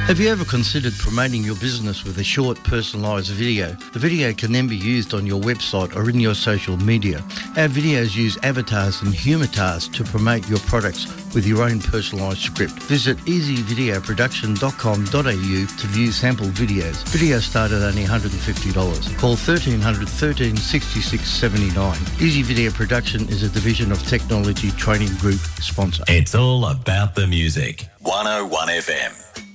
Have you ever considered promoting your business with a short, personalised video? The video can then be used on your website or in your social media. Our videos use avatars and humatars to promote your products with your own personalised script. Visit easyvideoproduction.com.au to view sample videos. Videos start at only $150. Call 1300 13 66 79. Easy Video Production is a division of Technology Training Group sponsor. It's all about the music. 101 FM.